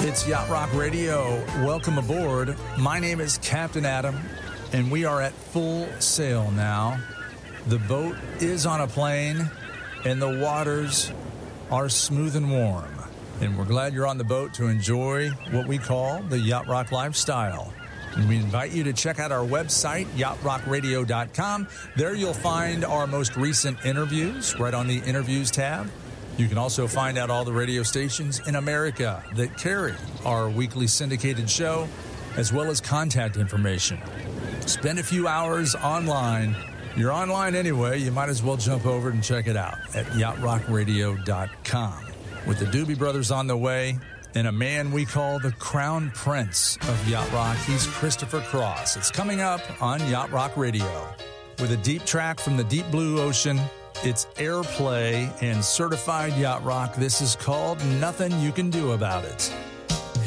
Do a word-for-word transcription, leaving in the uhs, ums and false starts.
It's Yacht Rock Radio. Welcome aboard. My name is Captain Adam, and we are at full sail now. The boat is on a plane, and the waters are smooth and warm. And we're glad you're on the boat to enjoy what we call the Yacht Rock lifestyle. And we invite you to check out our website, yacht rock radio dot com. There you'll find our most recent interviews right on the Interviews tab. You can also find out all the radio stations in America that carry our weekly syndicated show, as well as contact information. Spend a few hours online. You're online anyway. You might as well jump over and check it out at yacht rock radio dot com. With the Doobie Brothers on the way and a man we call the Crown Prince of Yacht Rock, he's Christopher Cross. It's coming up on Yacht Rock Radio. With a deep track from the deep blue ocean, it's airplay and certified yacht rock. This is called Nothing You Can Do About It.